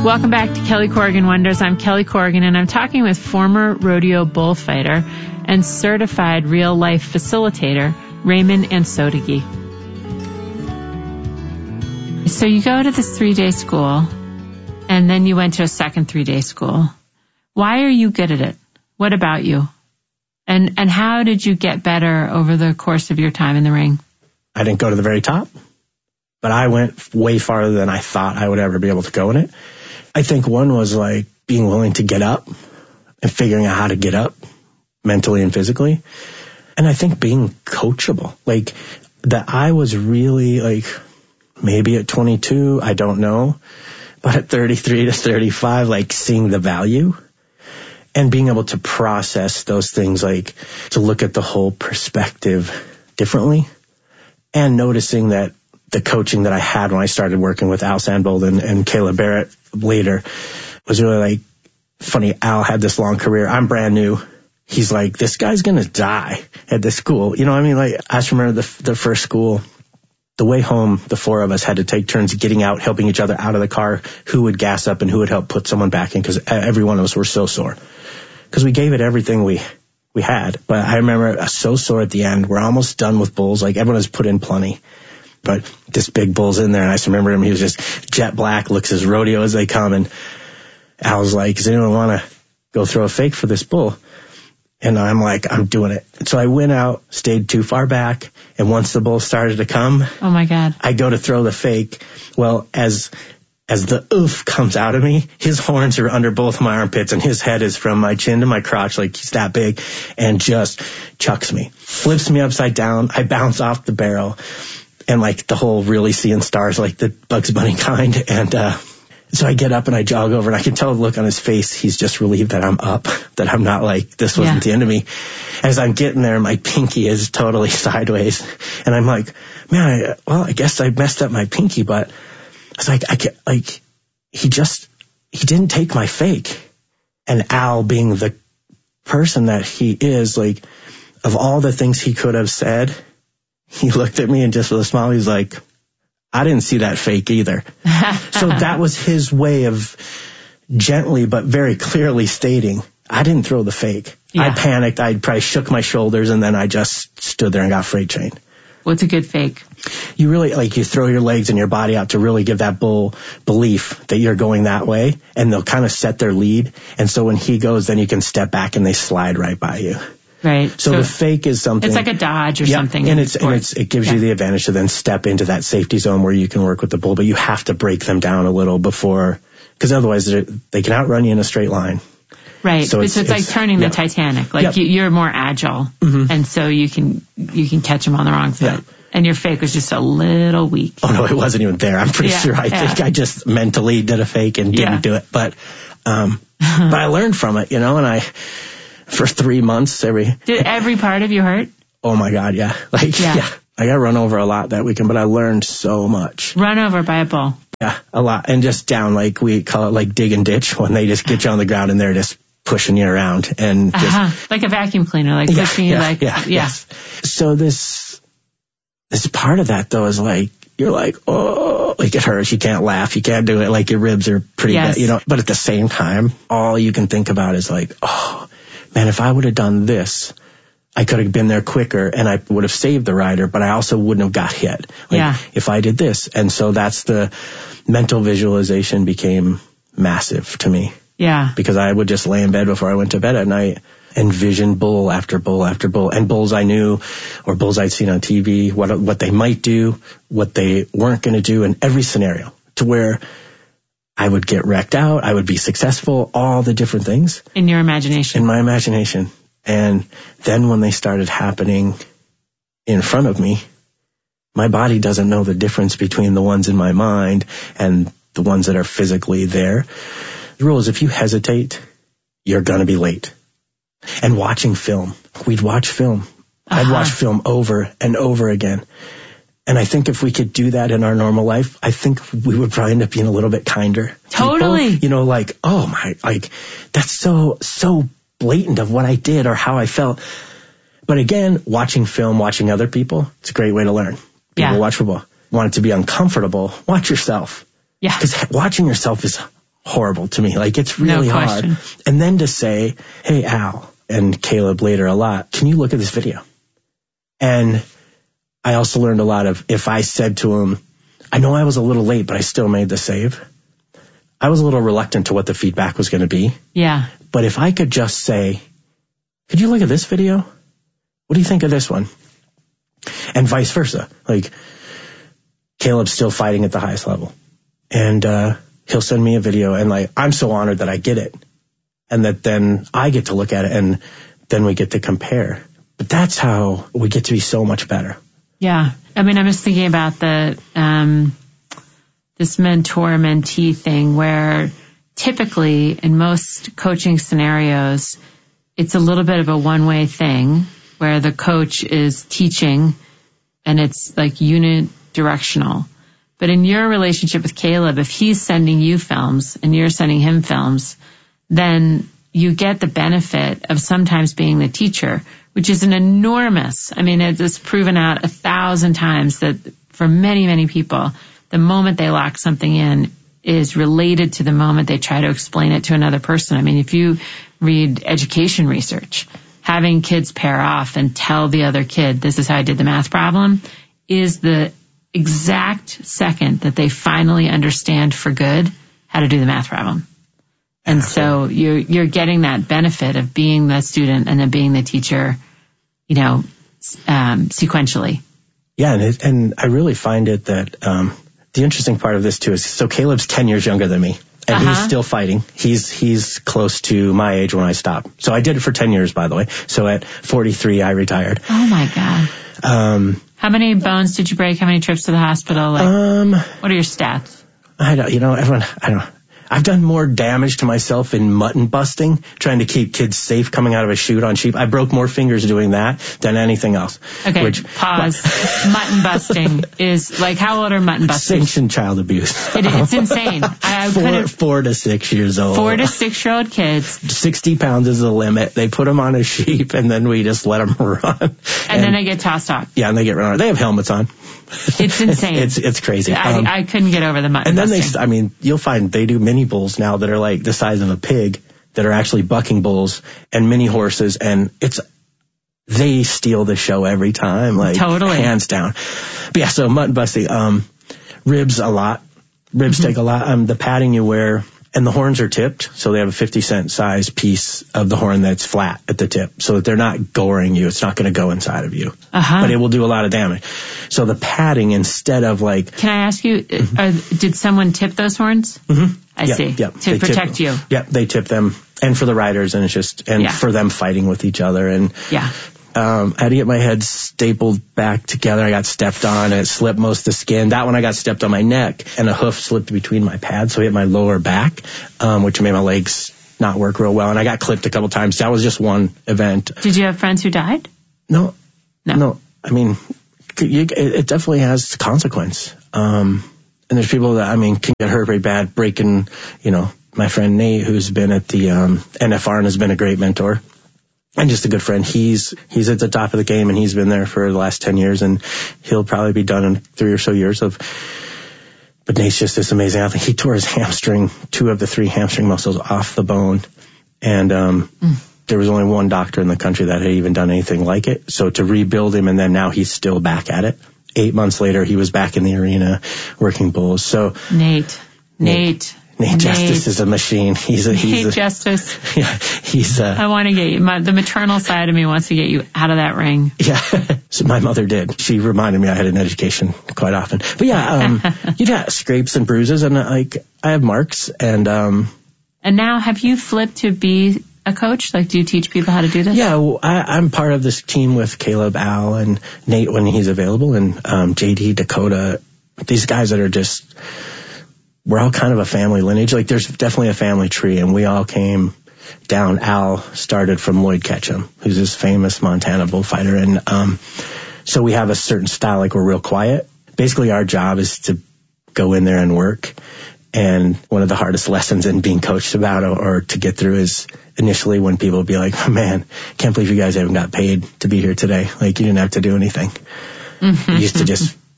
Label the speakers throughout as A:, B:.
A: Welcome back to Kelly Corrigan Wonders. I'm Kelly Corrigan, and I'm talking with former rodeo bullfighter and certified real-life facilitator, Raymond Ansotegi. So you go to this 3-day school, and then you went to a second 3-day school. Why are you good at it? What about you? And how did you get better over the course of your time in the ring?
B: I didn't go to the very top, but I went way farther than I thought I would ever be able to go in it. I think one was like being willing to get up and figuring out how to get up mentally and physically. And I think being coachable, like that I was really like maybe at 22, I don't know, but at 33 to 35, like seeing the value and being able to process those things, like to look at the whole perspective differently and noticing that the coaching that I had when I started working with Al Sandbold and Kayla Barrett later was really like funny. Al had this long career. I'm brand new. He's like, this guy's going to die at this school. You know what I mean? Like, I just remember the first school, the way home, the four of us had to take turns getting out, helping each other out of the car, who would gas up and who would help put someone back in, because every one of us were so sore. Because we gave it everything we had. But I remember so sore at the end. We're almost done with bulls. Like, everyone has put in plenty. But this big bull's in there, and I just remember him. He was just jet black, looks as rodeo as they come. And Al was like, does anyone want to go throw a fake for this bull? And I'm like, I'm doing it. And so I went out, stayed too far back, and once the bull started to come,
A: oh my God,
B: I go to throw the fake. Well, as the oof comes out of me, his horns are under both my armpits, and his head is from my chin to my crotch, like he's that big, and just chucks me, flips me upside down. I bounce off the barrel. And like the whole really seeing stars, like the Bugs Bunny kind. And so I get up and I jog over, and I can tell the look on his face. He's just relieved that I'm up, that I'm not like, this wasn't the end of me. As I'm getting there, my pinky is totally sideways. And I'm like, man, I guess I messed up my pinky, but it's like, he didn't take my fake. And Al, being the person that he is, like, of all the things he could have said, he looked at me and just with a smile, he's like, I didn't see that fake either. So that was his way of gently but very clearly stating, I didn't throw the fake. Yeah. I panicked. I probably shook my shoulders, and then I just stood there and got freight trained.
A: What's a good fake?
B: You really, like, you throw your legs and your body out to really give that bull belief that you're going that way, and they'll kind of set their lead. And so when he goes, then you can step back and they slide right by you.
A: Right.
B: So the fake is something.
A: It's like a dodge or something.
B: And it gives you the advantage to then step into that safety zone where you can work with the bull, but you have to break them down a little before, because otherwise they can outrun you in a straight line.
A: Right. So it's like turning the Titanic. Like you're more agile, and so you can catch them on the wrong foot. Yeah. And your fake was just a little weak. Oh no, it wasn't even there. I'm pretty sure. I think I just mentally did a fake and didn't do it. But I learned from it, and for 3 months, did every part of you hurt? Oh my God, yeah. I got run over a lot that weekend, but I learned so much. Run over by a bull? Yeah, a lot. And just down, like we call it, like dig and ditch, when they just get you on the ground and they're just pushing you around and just like a vacuum cleaner, like pushing you, like yes. So this part of that though is like, you're like, oh, like it hurts. You can't laugh. You can't do it. Like your ribs are pretty bad, But at the same time, all you can think about is like, oh, man, if I would have done this, I could have been there quicker and I would have saved the rider, but I also wouldn't have got hit. If I did this. And so that's the mental visualization became massive to me. Yeah. Because I would just lay in bed before I went to bed at night and vision bull after bull after bull, and bulls I knew or bulls I'd seen on TV, what they might do, what they weren't going to do in every scenario, to where I would get wrecked out, I would be successful, all the different things. In your imagination. In my imagination. And then when they started happening in front of me, my body doesn't know the difference between the ones in my mind and the ones that are physically there. The rule is if you hesitate, you're going to be late. And watching film, we'd watch film. I'd watch film over and over again. And I think if we could do that in our normal life, I think we would probably end up being a little bit kinder. Totally. People, like, oh my, like, that's so blatant of what I did or how I felt. But again, watching film, watching other people, it's a great way to learn. People watch football. Want it to be uncomfortable, watch yourself. Yeah. Because watching yourself is
B: horrible to me. Like, it's really hard. And then to say, hey, Al, and Caleb later a lot, can you look at this video? And I also learned a lot of, if I said to him, I know I was a little late, but I still made the save. I was a little reluctant to what the feedback was going to be.
A: Yeah.
B: But if I could just say, could you look at this video? What do you think of this one? And vice versa. Like, Caleb's still fighting at the highest level. And he'll send me a video, and like, I'm so honored that I get it. And that then I get to look at it, and then we get to compare. But that's how we get to be so much better.
A: Yeah. I mean, I'm just thinking about the this mentor-mentee thing, where typically in most coaching scenarios, it's a little bit of a one-way thing where the coach is teaching and it's like unidirectional. But in your relationship with Caleb, if he's sending you films and you're sending him films, then you get the benefit of sometimes being the teacher, which is an enormous, I mean, it's proven out 1,000 times that for many, many people, the moment they lock something in is related to the moment they try to explain it to another person. I mean, if you read education research, having kids pair off and tell the other kid, this is how I did the math problem, is the exact second that they finally understand for good how to do the math problem. And so you're getting that benefit of being the student and then being the teacher, you know, sequentially. Yeah,
B: and I really find it that the interesting part of this too is, so Caleb's 10 years younger than me, and he's still fighting. He's close to my age when I stopped. So I did it for 10 years, by the way. So at 43, I retired.
A: Oh my God. How many bones did you break? How many trips to the hospital? Like, what are your stats?
B: I don't know. I've done more damage to myself in mutton busting, trying to keep kids safe coming out of a chute on sheep. I broke more fingers doing that than anything else.
A: Okay, pause. Mutton busting is like, how old are mutton busters?
B: Sanctioned child abuse.
A: It's insane.
B: 4 to 6 years old.
A: 4 to 6-year-old kids.
B: 60 pounds is the limit. They put them on a sheep, and then we just let them run.
A: And then they get tossed off.
B: Yeah, and they get run over. They have helmets on.
A: It's insane.
B: It's crazy.
A: I couldn't get over the mutton
B: busting.
A: And
B: then you'll find they do mini bulls now that are like the size of a pig, that are actually bucking bulls and mini horses, and they steal the show every time, like
A: totally,
B: hands down. But yeah, so mutton busting, ribs a lot. Ribs take a lot. The padding you wear, and the horns are tipped, so they have a 50-cent size piece of the horn that's flat at the tip, so that they're not goring you. It's not going to go inside of you, but it will do a lot of damage. So the padding, instead of like...
A: Can I ask you, did someone tip those horns?
B: Mm-hmm.
A: I see.
B: Yeah,
A: to protect you.
B: Yeah, they tip them, and for the riders, and it's just, for them fighting with each other. And I had to get my head stapled back together. I got stepped on, and it slipped most of the skin. That one I got stepped on my neck, and a hoof slipped between my pads, so it hit my lower back, which made my legs not work real well. And I got clipped a couple times. That was just one event.
A: Did you have friends who died?
B: No. I mean, it definitely has consequence. And there's people that, can get hurt very bad, breaking, my friend Nate, who's been at the NFR and has been a great mentor. And just a good friend. He's at the top of the game, and he's been there for the last 10 years, and he'll probably be done in 3 or so years but Nate's just this amazing athlete. He tore his hamstring, 2 of the 3 hamstring muscles off the bone. And, there was only one doctor in the country that had even done anything like it. So to rebuild him, and then now he's still back at it. 8 months later, he was back in the arena working bulls. So
A: Nate
B: Justice is a machine. Nate
A: Justice.
B: Yeah,
A: I want to get you. The maternal side of me wants to get you out of that ring.
B: Yeah, so my mother did. She reminded me I had an education quite often. But yeah, you got scrapes and bruises, and I have marks. And
A: now, have you flipped to be a coach? Like, do you teach people how to do this?
B: Yeah, well, I'm part of this team with Caleb, Al, and Nate when he's available, and JD, Dakota. These guys that are just... We're all kind of a family lineage. Like, there's definitely a family tree, and we all came down. Al started from Lloyd Ketchum, who's this famous Montana bullfighter. And so we have a certain style, like we're real quiet. Basically, our job is to go in there and work. And one of the hardest lessons in being coached about or to get through is initially when people be like, oh, man, can't believe you guys haven't got paid to be here today. Like, you didn't have to do anything. Mm-hmm. You used to just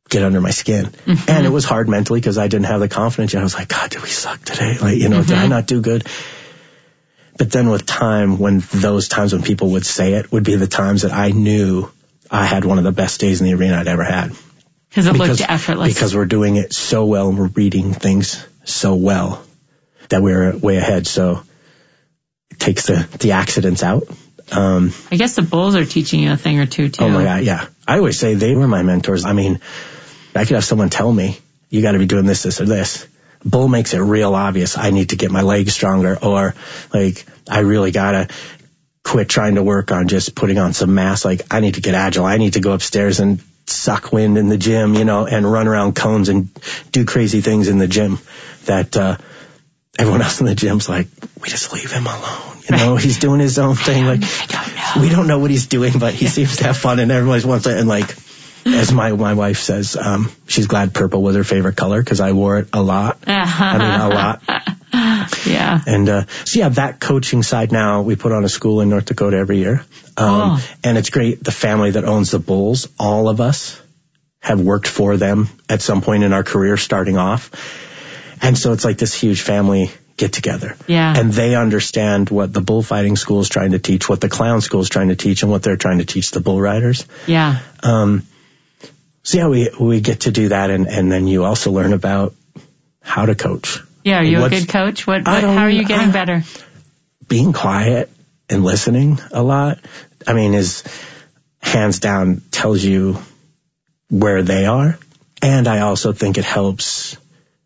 B: get under my skin. Mm-hmm. And it was hard mentally because I didn't have the confidence yet. I was like, God, did we suck today? Like, you know, did I not do good? But then with time, when those times when people would say it would be the times that I knew I had one of the best days in the arena I'd ever had.
A: Because it looked effortless.
B: Because we're doing it so well and we're reading things so well that we're way ahead. So it takes the accidents out.
A: I guess the bulls are teaching you a thing or two, too.
B: Oh, my God, yeah. I always say they were my mentors. I mean, I could have someone tell me, you got to be doing this, this, or this. Bull makes it real obvious. I need to get my legs stronger, or like, I really got to quit trying to work on just putting on some mass. Like, I need to get agile. I need to go upstairs and suck wind in the gym, you know, and run around cones and do crazy things in the gym that everyone else in the gym's like, we just leave him alone. You know, he's doing his own thing. Like, we don't know what he's doing, but he seems to have fun, and everybody wants it. And like, as my wife says, she's glad purple was her favorite color because I wore it a lot. I mean, a lot.
A: Yeah.
B: And so yeah, that coaching side now, we put on a school in North Dakota every year. And it's great. The family that owns the bulls, all of us have worked for them at some point in our career starting off. And so it's like this huge family get together.
A: Yeah.
B: And they understand what the bullfighting school is trying to teach, what the clown school is trying to teach, and what they're trying to teach the bull riders.
A: Yeah.
B: So yeah, we get to do that, and then you also learn about how to coach.
A: Yeah, are you a good coach? How are you getting better?
B: Being quiet and listening a lot, I mean, is hands down tells you where they are. And I also think it helps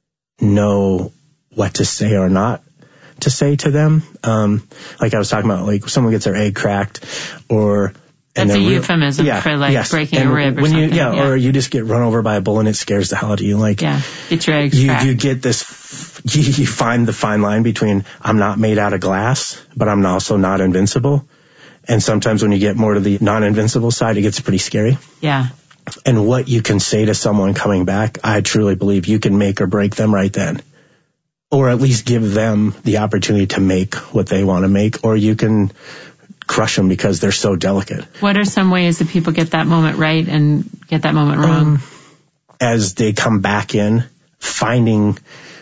B: know what to say or not to say to them. Like I was talking about, like someone gets their egg cracked, or
A: that's a euphemism for like breaking a rib or something.
B: Or you just get run over by a bull and it scares the hell out of you. Like,
A: get your eggs cracked.
B: You get this, you find the fine line between I'm not made out of glass, but I'm also not invincible. And sometimes when you get more to the non-invincible side, it gets pretty scary.
A: Yeah.
B: And what you can say to someone coming back, I truly believe you can make or break them right then. Or at least give them the opportunity to make what they want to make, or you can crush them because they're so delicate.
A: What are some ways that people get that moment right and get that moment wrong?
B: As they come back in, finding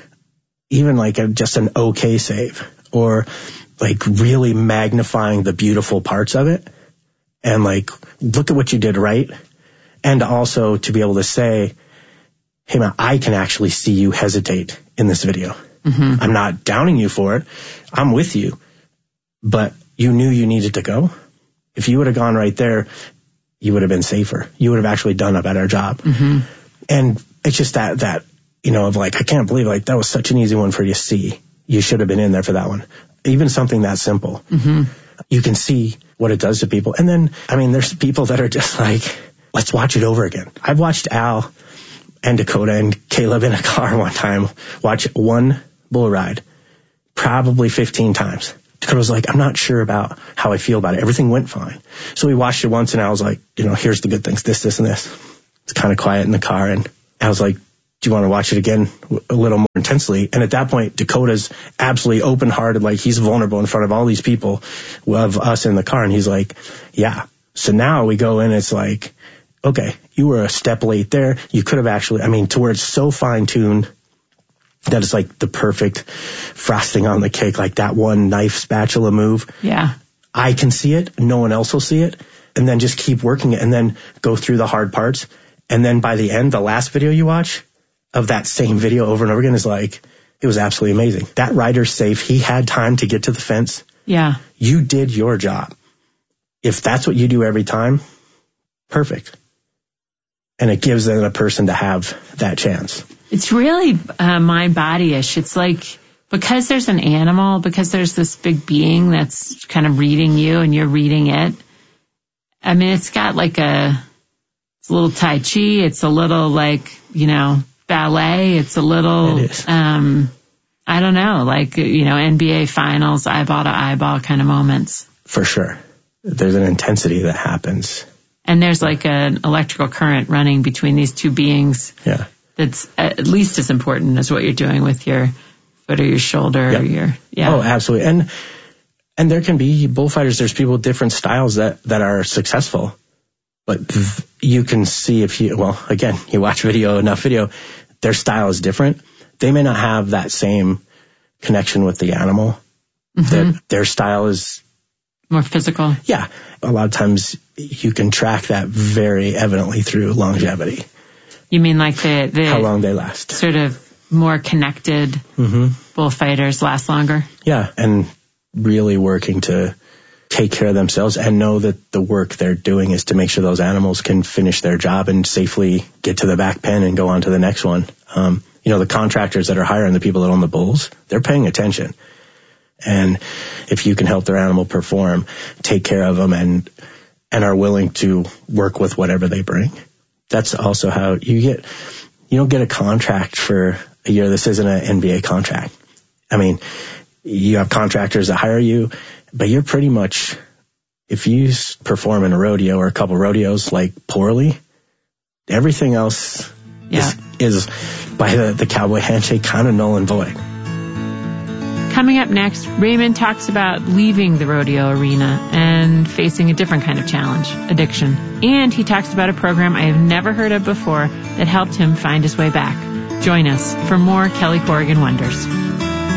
B: even like just an okay save, or like really magnifying the beautiful parts of it, and like, look at what you did right. And also to be able to say, hey man, I can actually see you hesitate in this video. Mm-hmm. I'm not downing you for it. I'm with you. But you knew you needed to go. If you would have gone right there, you would have been safer. You would have actually done a better job. Mm-hmm. And it's just that, you know, of like, I can't believe like that was such an easy one for you to see. You should have been in there for that one. Even something that simple. Mm-hmm. You can see what it does to people. And then, I mean, there's people that are just like, let's watch it over again. I've watched Al and Dakota and Caleb in a car one time watch one bull ride probably 15 times. Dakota was like, I'm not sure about how I feel about it. Everything went fine. So we watched it once, and I was like, you know, here's the good things, this, and this. It's kind of quiet in the car, and I was like, do you want to watch it again a little more intensely? And at that point, Dakota's absolutely open-hearted, like he's vulnerable in front of all these people of us in the car, and he's like, yeah. So now we go in, it's like, okay, you were a step late there. You could have actually, I mean, to where it's so fine-tuned that it's like the perfect frosting on the cake, like that one knife spatula move.
A: Yeah.
B: I can see it. No one else will see it. And then just keep working it and then go through the hard parts. And then by the end, the last video you watch of that same video over and over again is like, it was absolutely amazing. That rider's safe. He had time to get to the fence.
A: Yeah.
B: You did your job. If that's what you do every time, perfect. And it gives then a person to have that chance.
A: It's really mind-body-ish. It's like, because there's an animal, because there's this big being that's kind of reading you and you're reading it. I mean, it's got like it's a little Tai Chi. It's a little like, you know, ballet. It's a little, I don't know, like, you know, NBA finals, eyeball to eyeball kind of moments.
B: For sure. There's an intensity that happens.
A: And there's like an electrical current running between these two beings.
B: Yeah.
A: That's at least as important as what you're doing with your foot or your shoulder or your,
B: Oh, absolutely. And there can be bullfighters, there's people with different styles that are successful. But you can see you watch enough video, their style is different. They may not have that same connection with the animal. That their style is
A: more physical.
B: Yeah. A lot of times you can track that very evidently through longevity.
A: You mean like the
B: how long they last.
A: Sort of more connected bullfighters last longer?
B: Yeah. And really working to take care of themselves and know that the work they're doing is to make sure those animals can finish their job and safely get to the back pen and go on to the next one. The contractors that are hiring the people that own the bulls, they're paying attention. And if you can help their animal perform, take care of them and are willing to work with whatever they bring, that's also how you don't get a contract for a year. This isn't an NBA contract. I mean, you have contractors that hire you, but you're pretty much, if you perform in a rodeo or a couple rodeos like poorly, everything else is by the cowboy handshake kind of null and void.
A: Coming up next, Raymond talks about leaving the rodeo arena and facing a different kind of challenge, addiction. And he talks about a program I have never heard of before that helped him find his way back. Join us for more Kelly Corrigan Wonders.